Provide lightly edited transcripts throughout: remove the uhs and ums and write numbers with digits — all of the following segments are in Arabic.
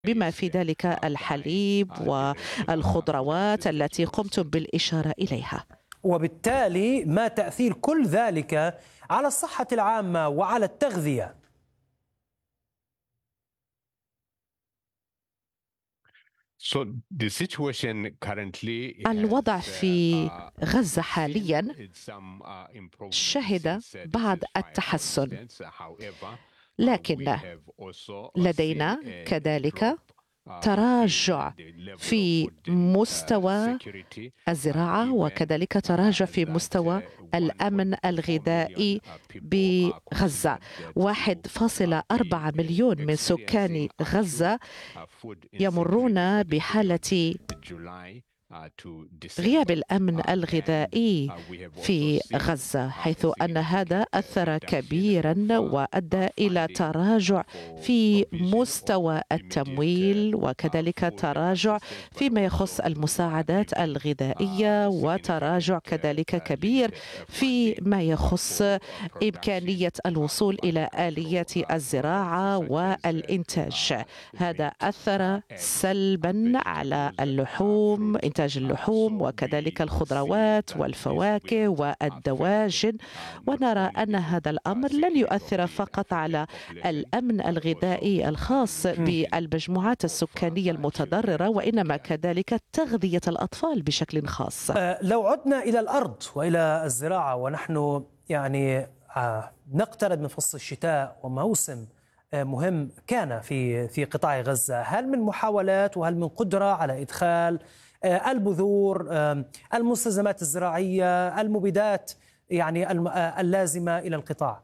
بما في ذلك الحليب والخضروات التي قمتم بالإشارة إليها. وبالتالي ما تأثير كل ذلك على الصحة العامة وعلى التغذية؟ الوضع في غزة حاليا شهد بعض التحسن، لكن لدينا كذلك تراجع في مستوى الزراعة وكذلك تراجع في مستوى الأمن الغذائي بغزة. 1.4 مليون من سكان غزة يمرون بحالة غياب الأمن الغذائي في غزة، حيث أن هذا أثر كبيرا وأدى إلى تراجع في مستوى التمويل وكذلك تراجع فيما يخص المساعدات الغذائية وتراجع كذلك كبير فيما يخص إمكانية الوصول إلى آليات الزراعة والإنتاج. هذا أثر سلبا على اللحوم، إنتاج اللحوم وكذلك الخضروات والفواكه والدواجن، ونرى أن هذا الأمر لن يؤثر فقط على الأمن الغذائي الخاص بالمجموعات السكانية المتضررة، وإنما كذلك تغذية الأطفال بشكل خاص. لو عدنا إلى الأرض وإلى الزراعة ونحن نقترب من فصل الشتاء وموسم مهم كان في قطاع غزة، هل من محاولات وهل من قدرة على إدخال البذور، المستلزمات الزراعية، المبيدات اللازمة إلى القطاع؟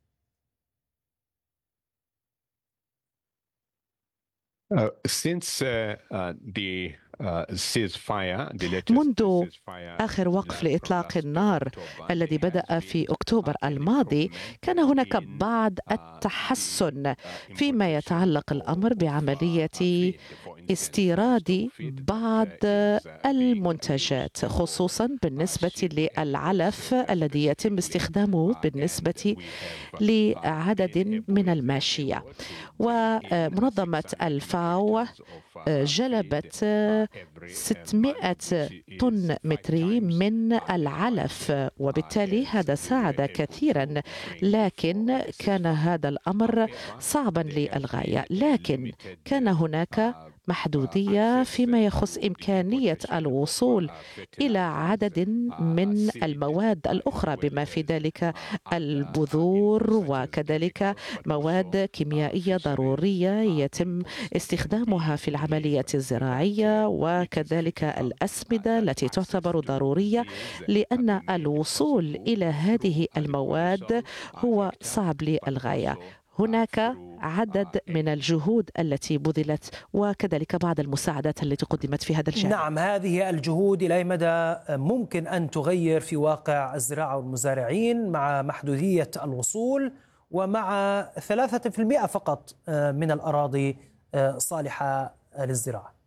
منذ آخر وقف لإطلاق النار الذي بدأ في أكتوبر الماضي، كان هناك بعض التحسن فيما يتعلق الأمر بعملية استيراد بعض المنتجات، خصوصا بالنسبة للعلف الذي يتم استخدامه بالنسبة لعدد من الماشية. ومنظمة الفاو جلبت 600 طن متري من العلف، وبالتالي هذا ساعد كثيرا، لكن كان هذا الأمر صعبا للغاية. لكن كان هناك محدودية فيما يخص إمكانية الوصول إلى عدد من المواد الأخرى بما في ذلك البذور وكذلك مواد كيميائية ضرورية يتم استخدامها في العملية الزراعية، وكذلك الأسمدة التي تعتبر ضرورية، لأن الوصول إلى هذه المواد هو صعب للغاية. هناك عدد من الجهود التي بذلت وكذلك بعض المساعدات التي قدمت في هذا الجانب. نعم، هذه الجهود إلى أي مدى ممكن أن تغير في واقع الزراعة والمزارعين مع محدودية الوصول ومع 3% فقط من الأراضي صالحة للزراعة؟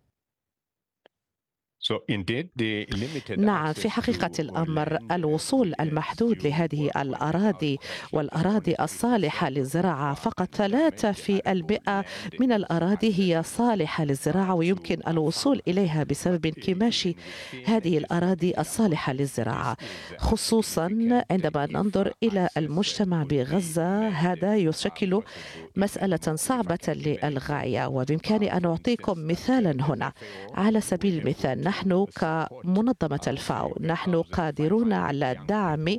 نعم، في حقيقة الأمر الوصول المحدود لهذه الأراضي والأراضي الصالحة للزراعة، فقط 3% من الأراضي هي صالحة للزراعة ويمكن الوصول إليها بسبب انكماش هذه الأراضي الصالحة للزراعة، خصوصا عندما ننظر إلى المجتمع بغزة. هذا يشكل مسألة صعبة للغاية، وبإمكاني أن أعطيكم مثالا هنا. على سبيل المثال، نحن كمنظمة الفاو نحن قادرون على دعم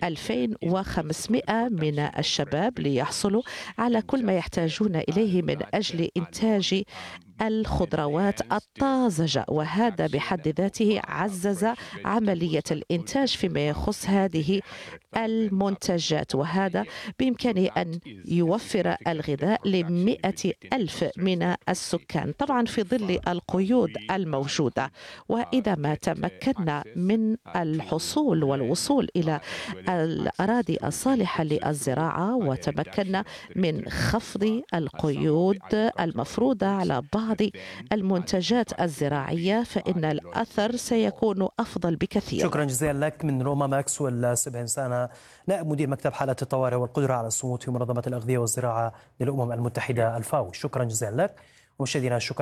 2500 من الشباب ليحصلوا على كل ما يحتاجون إليه من أجل إنتاج الخضروات الطازجة، وهذا بحد ذاته عزز عملية الإنتاج فيما يخص هذه المنتجات، وهذا بإمكانه أن يوفر الغذاء ل100,000 من السكان، طبعا في ظل القيود الموجودة. وإذا ما تمكنا من الحصول والوصول إلى الأراضي الصالحة للزراعة وتمكنا من خفض القيود المفروضة على بعض المنتجات الزراعية، فإن الأثر سيكون أفضل بكثير. شكرا جزيلا لك. من روما ماكسويل سبهنسانة، نائب مدير مكتب حالات الطوارئ والقدرة على الصمود في منظمة الأغذية والزراعة للأمم المتحدة الفاو، شكرا جزيلا لك. ومشاهدينا، شكرا.